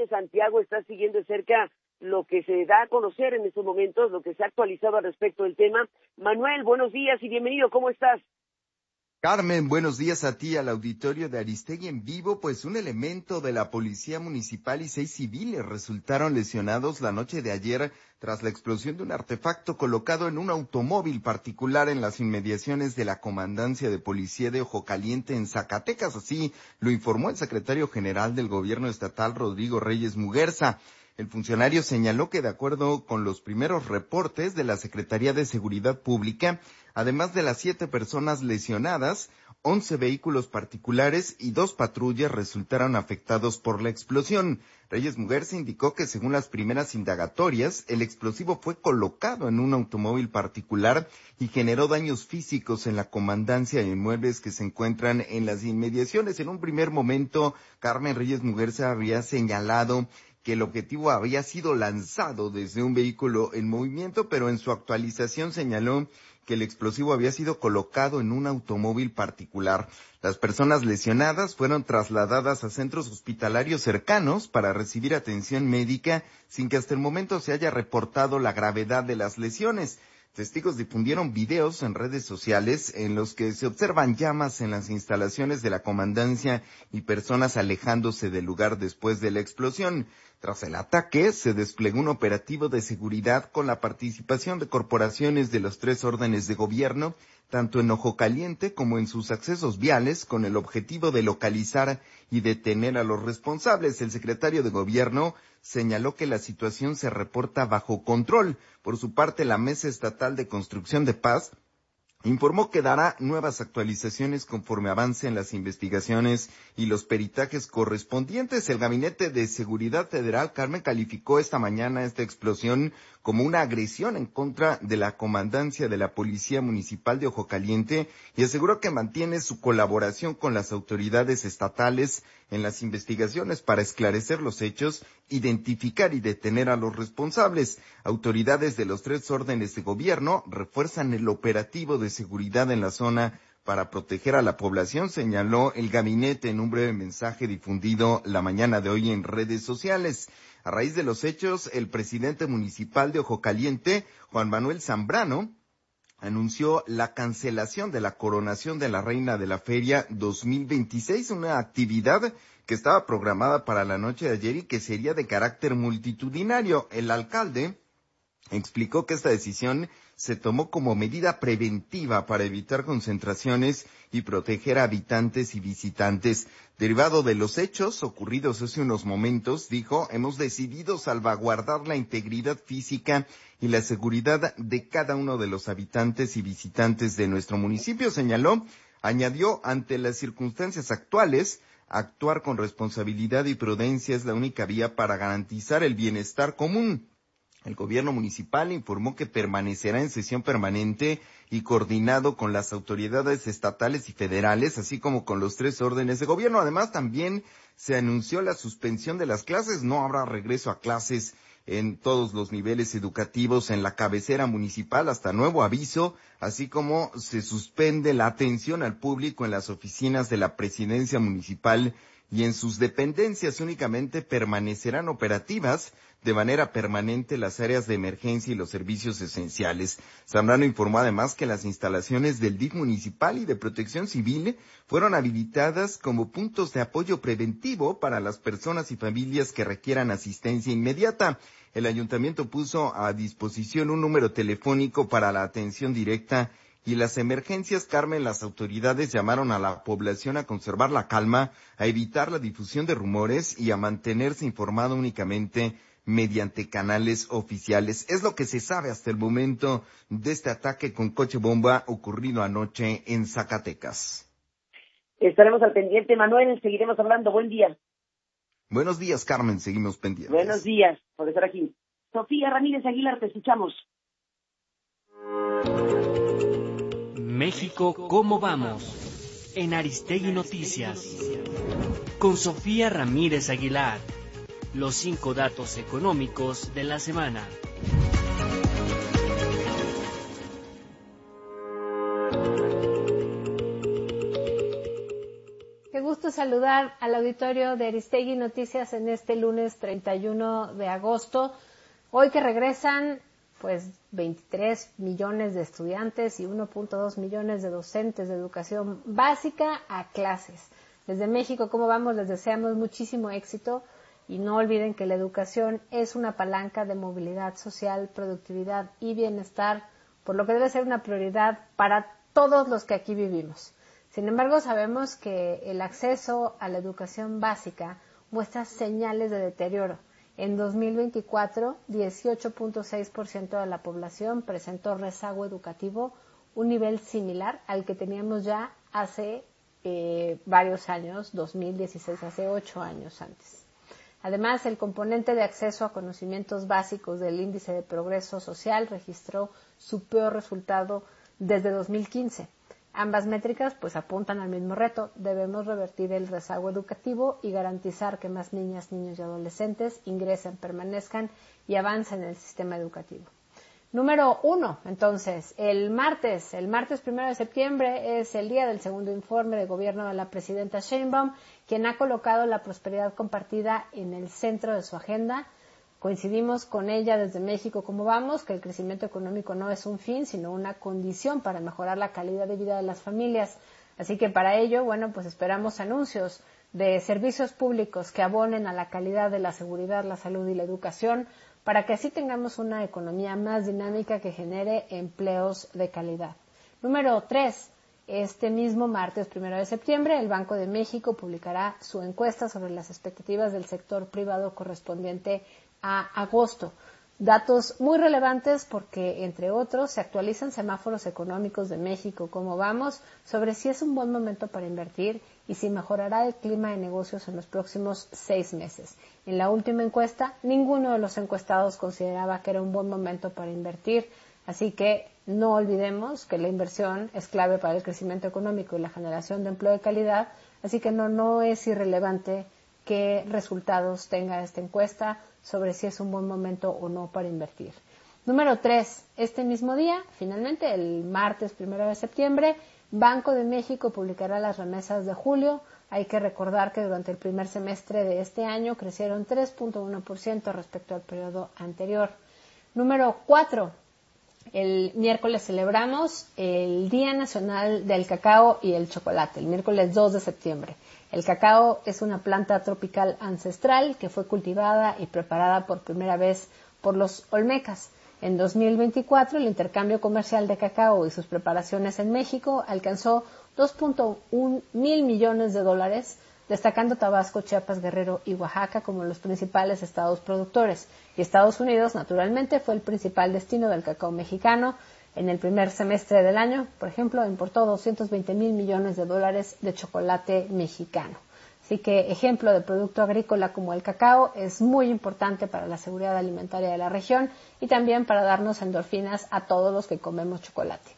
Santiago está siguiendo de cerca lo que se da a conocer en estos momentos, lo que se ha actualizado al respecto del tema. Manuel, buenos días y bienvenido, ¿cómo estás? Carmen, buenos días a ti, al auditorio de Aristegui en vivo. Pues un elemento de la Policía Municipal y 6 civiles resultaron lesionados la noche de ayer tras la explosión de un artefacto colocado en un automóvil particular en las inmediaciones de la Comandancia de Policía de Ojo Caliente en Zacatecas. Así lo informó el secretario general del Gobierno Estatal, Rodrigo Reyes Muguerza. El funcionario señaló que de acuerdo con los primeros reportes de la Secretaría de Seguridad Pública, además de las 7 personas lesionadas, 11 vehículos particulares y 2 patrullas resultaron afectados por la explosión. Reyes Muguerza indicó que según las primeras indagatorias, el explosivo fue colocado en un automóvil particular y generó daños físicos en la comandancia de inmuebles que se encuentran en las inmediaciones. En un primer momento, Carmen Reyes Muguerza había señalado que el objetivo había sido lanzado desde un vehículo en movimiento, pero en su actualización señaló que el explosivo había sido colocado en un automóvil particular. Las personas lesionadas fueron trasladadas a centros hospitalarios cercanos para recibir atención médica sin que hasta el momento se haya reportado la gravedad de las lesiones. Testigos difundieron videos en redes sociales en los que se observan llamas en las instalaciones de la comandancia y personas alejándose del lugar después de la explosión. Tras el ataque, se desplegó un operativo de seguridad con la participación de corporaciones de los 3 órdenes de gobierno, tanto en Ojo Caliente como en sus accesos viales, con el objetivo de localizar y detener a los responsables. El secretario de Gobierno señaló que la situación se reporta bajo control. Por su parte, la Mesa Estatal de Construcción de Paz informó que dará nuevas actualizaciones conforme avancen las investigaciones y los peritajes correspondientes. El Gabinete de Seguridad Federal, Carmen, calificó esta mañana esta explosión como una agresión en contra de la comandancia de la Policía Municipal de Ojo Caliente y aseguró que mantiene su colaboración con las autoridades estatales en las investigaciones para esclarecer los hechos, identificar y detener a los responsables. Autoridades de los 3 órdenes de gobierno refuerzan el operativo de seguridad en la zona para proteger a la población, señaló el gabinete en un breve mensaje difundido la mañana de hoy en redes sociales. A raíz de los hechos, el presidente municipal de Ojo Caliente, Juan Manuel Zambrano, anunció la cancelación de la coronación de la Reina de la Feria 2026, una actividad que estaba programada para la noche de ayer y que sería de carácter multitudinario. El alcalde explicó que esta decisión se tomó como medida preventiva para evitar concentraciones y proteger a habitantes y visitantes. Derivado de los hechos ocurridos hace unos momentos, dijo, hemos decidido salvaguardar la integridad física y la seguridad de cada uno de los habitantes y visitantes de nuestro municipio, señaló. Añadió, ante las circunstancias actuales, actuar con responsabilidad y prudencia es la única vía para garantizar el bienestar común. El gobierno municipal informó que permanecerá en sesión permanente y coordinado con las autoridades estatales y federales, así como con los 3 órdenes de gobierno. Además, también se anunció la suspensión de las clases. No habrá regreso a clases en todos los niveles educativos en la cabecera municipal hasta nuevo aviso, así como se suspende la atención al público en las oficinas de la presidencia municipal y en sus dependencias. Únicamente permanecerán operativas de manera permanente las áreas de emergencia y los servicios esenciales. Zambrano informó además que las instalaciones del DIF municipal y de Protección Civil fueron habilitadas como puntos de apoyo preventivo para las personas y familias que requieran asistencia inmediata. El ayuntamiento puso a disposición un número telefónico para la atención directa y las emergencias. Carmen, las autoridades llamaron a la población a conservar la calma, a evitar la difusión de rumores y a mantenerse informado únicamente mediante canales oficiales. Es lo que se sabe hasta el momento de este ataque con coche bomba ocurrido anoche en Zacatecas. Estaremos al pendiente, Manuel, seguiremos hablando. Buen día. Buenos días, Carmen, seguimos pendientes. Buenos días por estar aquí. Sofía Ramírez Aguilar, te escuchamos. México, ¿cómo vamos? En Aristegui Noticias. Con Sofía Ramírez Aguilar. Los 5 datos económicos de la semana. Qué gusto saludar al auditorio de Aristegui Noticias en este lunes 31 de agosto. Hoy que regresan, pues, 23 millones de estudiantes y 1.2 millones de docentes de educación básica a clases. Desde México, ¿cómo vamos? Les deseamos muchísimo éxito y no olviden que la educación es una palanca de movilidad social, productividad y bienestar, por lo que debe ser una prioridad para todos los que aquí vivimos. Sin embargo, sabemos que el acceso a la educación básica muestra señales de deterioro. En 2024, 18.6% de la población presentó rezago educativo, un nivel similar al que teníamos ya hace varios años, 2016, hace 8 años antes. Además, el componente de acceso a conocimientos básicos del índice de progreso social registró su peor resultado desde 2015. Ambas métricas pues apuntan al mismo reto. Debemos revertir el rezago educativo y garantizar que más niñas, niños y adolescentes ingresen, permanezcan y avancen en el sistema educativo. Número 1, entonces, el martes 1 de septiembre es el día del segundo informe de gobierno de la presidenta Sheinbaum, quien ha colocado la prosperidad compartida en el centro de su agenda. Coincidimos con ella desde México, ¿cómo vamos? Que el crecimiento económico no es un fin, sino una condición para mejorar la calidad de vida de las familias. Así que para ello, bueno, pues esperamos anuncios de servicios públicos que abonen a la calidad de la seguridad, la salud y la educación, para que así tengamos una economía más dinámica que genere empleos de calidad. Número 3. Este mismo martes 1 de septiembre, el Banco de México publicará su encuesta sobre las expectativas del sector privado correspondiente a agosto. Datos muy relevantes porque, entre otros, se actualizan semáforos económicos de México, cómo vamos, sobre si es un buen momento para invertir y si mejorará el clima de negocios en los próximos 6 meses. En la última encuesta, ninguno de los encuestados consideraba que era un buen momento para invertir, así que no olvidemos que la inversión es clave para el crecimiento económico y la generación de empleo de calidad, así que no es irrelevante qué resultados tenga esta encuesta sobre si es un buen momento o no para invertir. Número 3. Este mismo día, finalmente, el martes 1 de septiembre, Banco de México publicará las remesas de julio. Hay que recordar que durante el primer semestre de este año crecieron 3.1% respecto al periodo anterior. Número 4. El miércoles celebramos el Día Nacional del Cacao y el Chocolate, el miércoles 2 de septiembre. El cacao es una planta tropical ancestral que fue cultivada y preparada por primera vez por los olmecas. En 2024, el intercambio comercial de cacao y sus preparaciones en México alcanzó 2.1 mil millones de dólares, destacando Tabasco, Chiapas, Guerrero y Oaxaca como los principales estados productores. Y Estados Unidos, naturalmente, fue el principal destino del cacao mexicano. En el primer semestre del año, por ejemplo, importó 220 mil millones de dólares de chocolate mexicano. Así que ejemplo de producto agrícola como el cacao es muy importante para la seguridad alimentaria de la región y también para darnos endorfinas a todos los que comemos chocolate.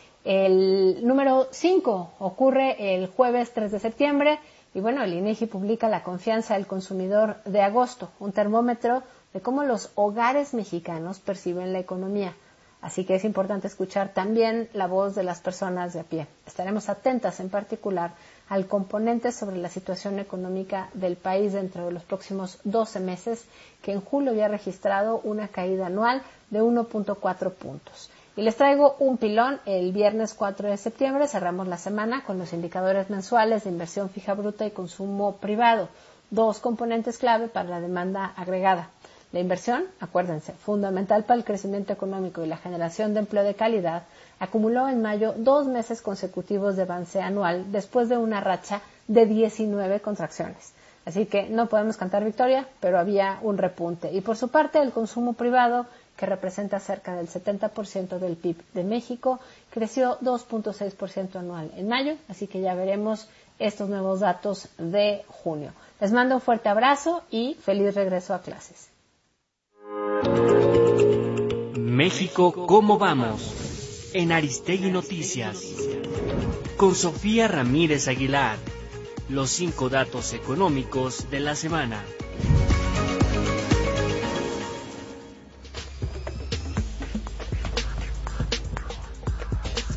El número 5 ocurre el jueves 3 de septiembre y bueno, el INEGI publica la confianza del consumidor de agosto, un termómetro de cómo los hogares mexicanos perciben la economía. Así que es importante escuchar también la voz de las personas de a pie. Estaremos atentas en particular al componente sobre la situación económica del país dentro de los próximos 12 meses, que en julio ya ha registrado una caída anual de 1.4 puntos. Y les traigo un pilón. El viernes 4 de septiembre cerramos la semana con los indicadores mensuales de inversión fija bruta y consumo privado, 2 componentes clave para la demanda agregada. La inversión, acuérdense, fundamental para el crecimiento económico y la generación de empleo de calidad, acumuló en mayo 2 meses consecutivos de avance anual después de una racha de 19 contracciones. Así que no podemos cantar victoria, pero había un repunte. Y por su parte, el consumo privado, que representa cerca del 70% del PIB de México, creció 2.6% anual en mayo, así que ya veremos estos nuevos datos de junio. Les mando un fuerte abrazo y feliz regreso a clases. México, ¿cómo vamos? En Aristegui Noticias. Con Sofía Ramírez Aguilar. Los 5 datos económicos de la semana.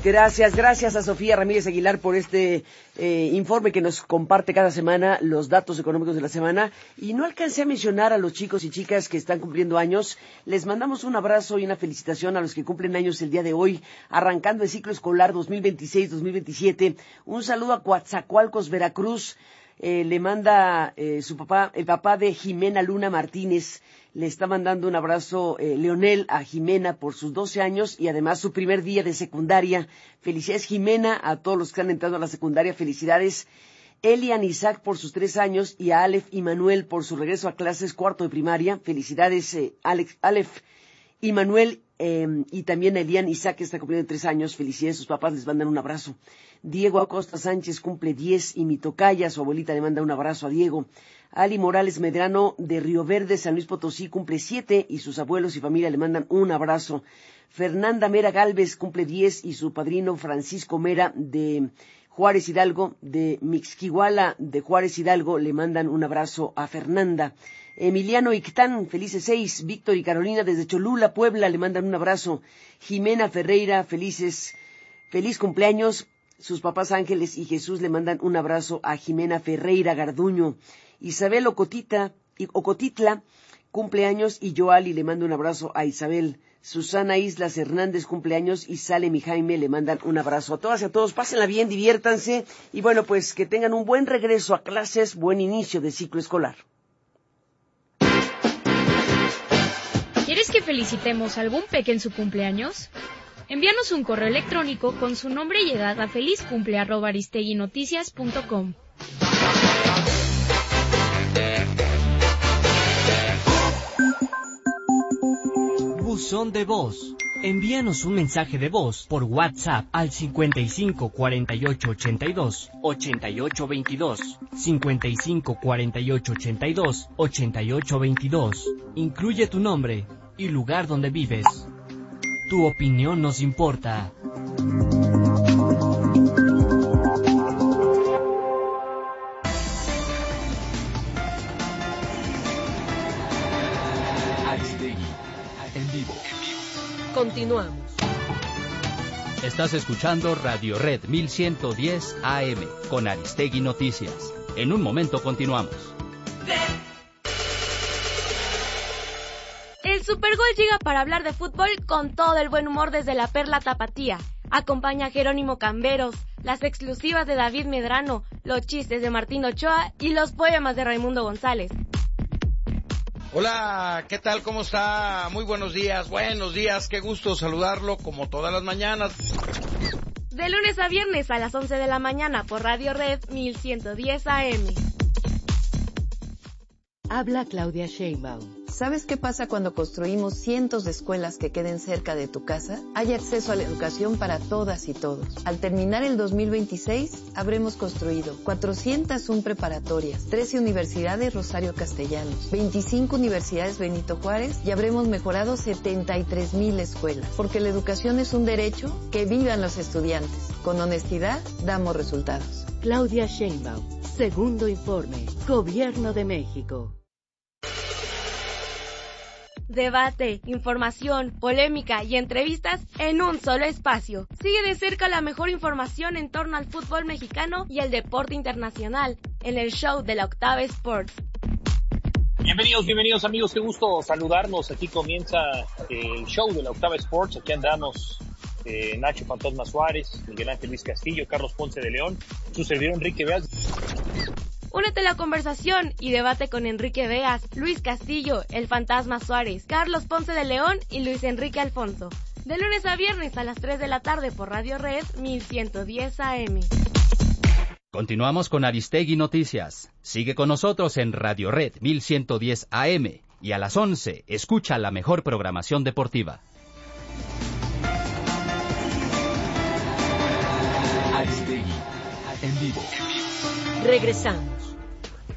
Gracias a Sofía Ramírez Aguilar por este informe que nos comparte cada semana los datos económicos de la semana. Y no alcancé a mencionar a los chicos y chicas que están cumpliendo años. Les mandamos un abrazo y una felicitación a los que cumplen años el día de hoy, arrancando el ciclo escolar 2026-2027. Un saludo a Coatzacoalcos, Veracruz. Le manda su papá, el papá de Jimena Luna Martínez. Le está mandando un abrazo Leonel a Jimena por sus 12 años y además su primer día de secundaria. Felicidades, Jimena, a todos los que han entrado a la secundaria. Felicidades, Elian Isaac por sus 3 años y a Aleph y Manuel por su regreso a clases cuarto de primaria. Felicidades, Aleph y Manuel, y también a Elian Isaac, que está cumpliendo 3 años. Felicidades, sus papás les mandan un abrazo. Diego Acosta Sánchez cumple 10 y mi tocaya, su abuelita, le manda un abrazo a Diego. Ali Morales Medrano de Río Verde, San Luis Potosí, cumple 7 y sus abuelos y familia le mandan un abrazo. Fernanda Mera Galvez cumple 10 y su padrino Francisco Mera de Juárez Hidalgo, de Mixquihuala de Juárez Hidalgo, le mandan un abrazo a Fernanda. Emiliano Ictán, felices 6. Víctor y Carolina desde Cholula, Puebla, le mandan un abrazo. Jimena Ferreira, feliz cumpleaños. Sus papás Ángeles y Jesús le mandan un abrazo a Jimena Ferreira Garduño. Isabel Ocotitla, cumpleaños, y Joali le manda un abrazo a Isabel. Susana Islas Hernández, cumpleaños, y Salem y Jaime le mandan un abrazo a todas y a todos. Pásenla bien, diviértanse, y bueno, pues que tengan un buen regreso a clases, buen inicio de ciclo escolar. ¿Quieres que felicitemos a algún peque en su cumpleaños? Envíanos un correo electrónico con su nombre y edad a felizcumple@aristeguinoticias.com. Buzón de voz. Envíanos un mensaje de voz por WhatsApp al 55 48 82 88 22, 55 48 82 88 22. Incluye tu nombre y lugar donde vives. Tu opinión nos importa. Aristegui en vivo. Continuamos. Estás escuchando Radio Red 1110 AM con Aristegui Noticias. En un momento continuamos. El Supergol llega para hablar de fútbol con todo el buen humor desde la Perla Tapatía. Acompaña a Jerónimo Camberos, las exclusivas de David Medrano, los chistes de Martín Ochoa y los poemas de Raimundo González. Hola, ¿qué tal? ¿Cómo está? Muy buenos días, qué gusto saludarlo como todas las mañanas. De lunes a viernes a las 11 de la mañana por Radio Red 1110 AM. Habla Claudia Sheinbaum. ¿Sabes qué pasa cuando construimos cientos de escuelas que queden cerca de tu casa? Hay acceso a la educación para todas y todos. Al terminar el 2026, habremos construido 401 preparatorias, 13 universidades Rosario Castellanos, 25 universidades Benito Juárez y habremos mejorado 73,000 escuelas. Porque la educación es un derecho, que vivan los estudiantes. Con honestidad, damos resultados. Claudia Sheinbaum, segundo informe, Gobierno de México. Debate, información, polémica y entrevistas en un solo espacio. Sigue de cerca la mejor información en torno al fútbol mexicano y el deporte internacional en el show de la Octava Sports. Bienvenidos amigos, qué gusto saludarnos. Aquí comienza el show de la Octava Sports. Aquí andamos Nacho Fantasma Suárez, Miguel Ángel Luis Castillo, Carlos Ponce de León, su servidor Enrique Beas. Únete a la conversación y debate con Enrique Beas, Luis Castillo, el Fantasma Suárez, Carlos Ponce de León y Luis Enrique Alfonso. De lunes a viernes a las 3 de la tarde por Radio Red 1110 AM. Continuamos con Aristegui Noticias. Sigue con nosotros en Radio Red 1110 AM y a las 11 escucha la mejor programación deportiva. Regresamos.